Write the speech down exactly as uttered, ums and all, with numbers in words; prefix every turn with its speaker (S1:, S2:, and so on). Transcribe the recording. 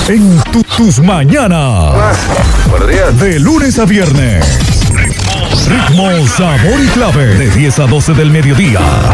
S1: en tu- tus mañanas.
S2: Buenos días.
S1: De lunes a viernes. Ritmo, sabor y clave. De diez a doce del mediodía.